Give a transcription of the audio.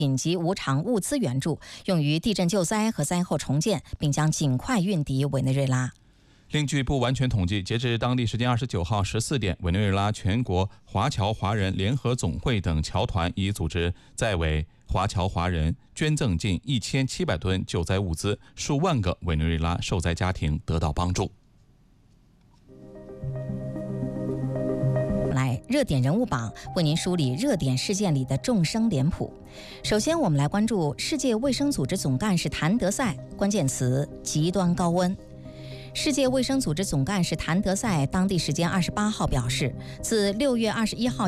紧急无偿物资援助，用于地震救灾和灾后重建，并将尽快运抵委内瑞拉。 另据不完全统计，截至当地时间29号14点，委内瑞拉全国华侨华人联合总会等侨团已组织在委华侨华人捐赠近1700吨救灾物资，数万个委内瑞拉受灾家庭得到帮助。 来，热点人物榜为您梳理热点事件里的众生脸谱。首先，我们来关注世界卫生组织总干事谭德赛，关键词：极端高温。世界卫生组织总干事谭德赛当地时间28号表示，自6月21号